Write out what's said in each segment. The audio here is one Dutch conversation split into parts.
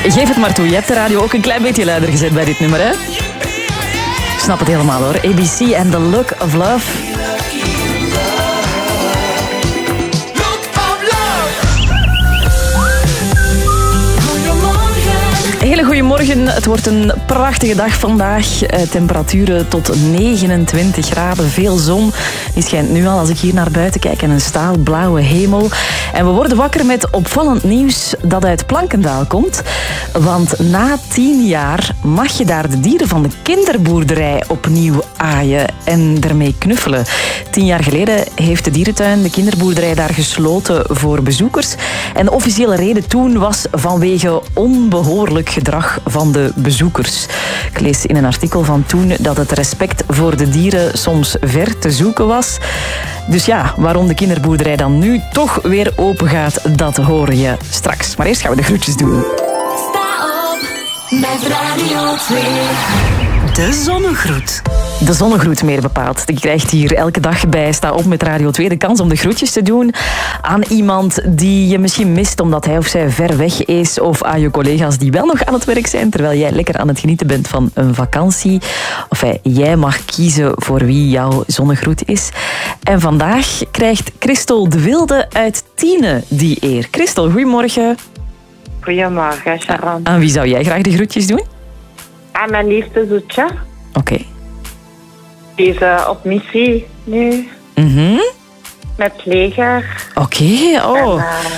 Geef het maar toe, je hebt de radio ook een klein beetje luider gezet bij dit nummer, hè? Ik snap het helemaal hoor. ABC and the Look of Love. Hele goedemorgen. Het wordt een prachtige dag vandaag. Temperaturen tot 29 graden. Veel zon. Die schijnt nu al als ik hier naar buiten kijk. En een staalblauwe hemel. En we worden wakker met opvallend nieuws dat uit Plankendaal komt. Want na 10 jaar mag je daar de dieren van de kinderboerderij opnieuw aaien en ermee knuffelen. 10 jaar geleden heeft de dierentuin de kinderboerderij daar gesloten voor bezoekers. En de officiële reden toen was vanwege onbehoorlijk gedrag van de bezoekers. Ik lees in een artikel van toen dat het respect voor de dieren soms ver te zoeken was. Dus ja, waarom de kinderboerderij dan nu toch weer open gaat, dat hoor je straks. Maar eerst gaan we de groetjes doen. Sta op met Radio 2. De zonnegroet. De zonnegroet meer bepaald. Je krijgt hier elke dag bij Sta op met Radio 2 de kans om de groetjes te doen aan iemand die je misschien mist omdat hij of zij ver weg is, of aan je collega's die wel nog aan het werk zijn terwijl jij lekker aan het genieten bent van een vakantie. Of jij mag kiezen voor wie jouw zonnegroet is. En vandaag krijgt Christel de Wilde uit Tiene die eer. Christel, goedemorgen. Goedemorgen, Sharon. Aan wie zou jij graag de groetjes doen? Aan mijn liefste Zoetje. Oké. Die is op missie nu. Met het leger. Oké, oh.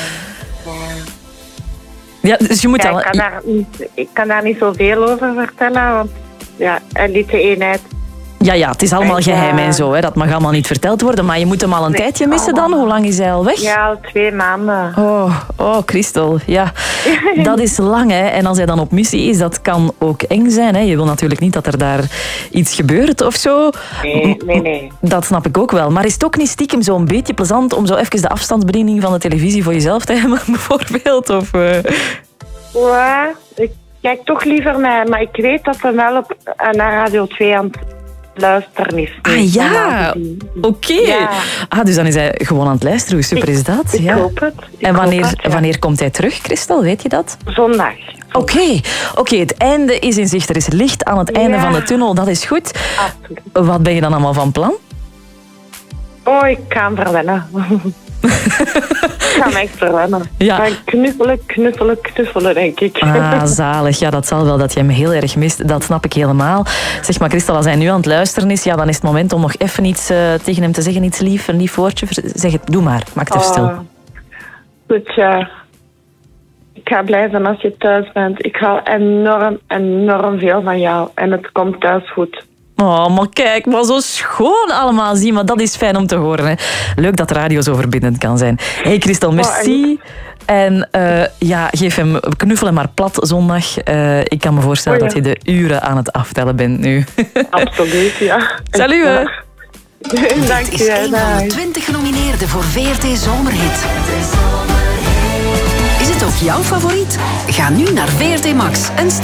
Ja, dus je moet Ja, al... ik kan daar niet zoveel over vertellen, want ja, hij liet de eenheid. Ja, het is allemaal geheim en zo. Hè. Dat mag allemaal niet verteld worden. Maar je moet hem al een tijdje missen dan. Hoe lang is hij al weg? Ja, al 2 maanden. Oh, Christel. Ja, dat is lang. Hè. En als hij dan op missie is, dat kan ook eng zijn. Hè. Je wil natuurlijk niet dat er daar iets gebeurt of zo. Nee. Dat snap ik ook wel. Maar is het ook niet stiekem zo'n beetje plezant om zo even de afstandsbediening van de televisie voor jezelf te hebben, bijvoorbeeld? Of, Ja, ik kijk toch liever naar, maar ik weet dat hij wel naar Radio 2 aan het luisteren is. Ah ja, oké. Ja. Dus dan is hij gewoon aan het luisteren. Hoe super is dat? Ik hoop het. En wanneer komt hij terug, Christel? Weet je dat? Zondag. Oké, het einde is in zicht. Er is licht aan het einde van de tunnel. Dat is goed. Absoluut. Wat ben je dan allemaal van plan? Oh, ik ga hem verwennen. Ik ga hem echt verwennen. Ja. Ik ga knuffelen, denk ik. Zalig. Ja, dat zal wel dat je hem heel erg mist. Dat snap ik helemaal. Zeg maar, Christel, als hij nu aan het luisteren is, ja, dan is het moment om nog even iets tegen hem te zeggen. Iets lief, een lief woordje. Zeg het, doe maar. Maak het even stil. Goed, ja. Ik ga blij zijn als je thuis bent. Ik hou enorm veel van jou. En het komt thuis goed. Oh, maar kijk, maar zo schoon allemaal zien. Maar dat is fijn om te horen. Hè. Leuk dat radio zo verbindend kan zijn. Hey Christel, merci. En geef hem knuffel en maar plat zondag. Ik kan me voorstellen dat je de uren aan het aftellen bent nu. Absoluut, ja. Salut, hè. Dank je. Dit is een van de 20 genomineerden voor VRT Zomerhit. Is het ook jouw favoriet? Ga nu naar VRT Max en stem.